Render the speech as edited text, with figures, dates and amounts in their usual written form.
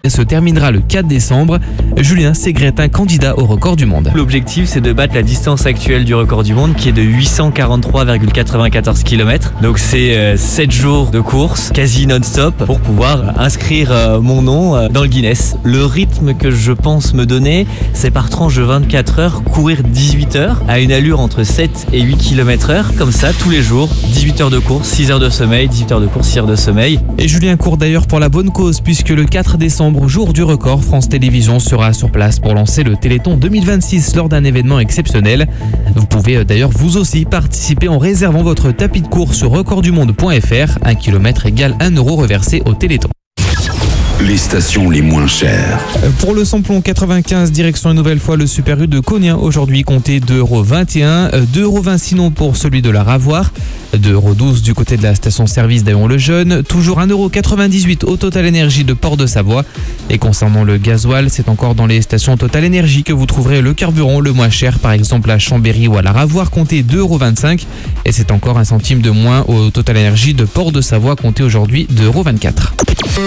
se terminera le 4 décembre. Julien Ségretin, candidat au record du monde. L'objectif, c'est de battre la distance actuelle du record du monde qui est de 843,94 km. Donc c'est 7 jours de course quasi non-stop pour pouvoir inscrire mon nom dans le Guinness. Le rythme que je pense me donner, c'est par tranche de 24 heures, courir 18 heures à une allure entre 7 et 8 km/h, comme ça tous les jours, 18 heures de course, 6 heures de sommeil, 18 heures de course, 6 heures de sommeil. Et Julien court d'ailleurs pour la bonne cause puisque le 4 décembre, jour du record, France Télévisions sera sur place pour lancer le Téléthon 2026 lors d'un événement exceptionnel. Vous pouvez d'ailleurs vous aussi participer en réservant votre tapis de course sur recorddumonde.fr. 1 km égale 1 euro reversé au Téléthon. Les stations les moins chères. Pour le samplon 95, direction une nouvelle fois le Super U de Cognien. Aujourd'hui, comptez 2,21 €. 2,20 € sinon pour celui de la Ravoire. 2,12 € du côté de la station-service d'Aillon-le-Jeune. Toujours 1,98 € au Total Énergie de Port-de-Savoie. Et concernant le gasoil, c'est encore dans les stations Total Énergie que vous trouverez le carburant le moins cher. Par exemple à Chambéry ou à la Ravoire, comptez 2,25 €. Et c'est encore 1 centime de moins au Total Énergie de Port-de-Savoie, comptez aujourd'hui 2,24 €.